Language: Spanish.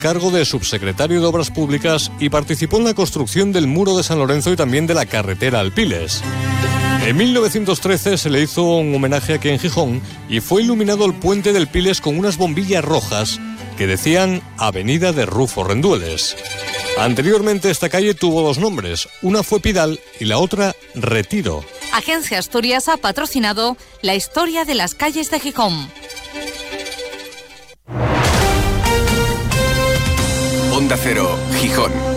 cargo de subsecretario de Obras Públicas y participó en la construcción del muro de San Lorenzo y también de la carretera al Piles. En 1913 se le hizo un homenaje aquí en Gijón y fue iluminado el puente del Piles con unas bombillas rojas que decían Avenida de Rufo Rendueles. Anteriormente esta calle tuvo dos nombres, una fue Pidal y la otra Retiro. Agencia Asturias ha patrocinado la historia de las calles de Gijón. Onda Cero, Gijón.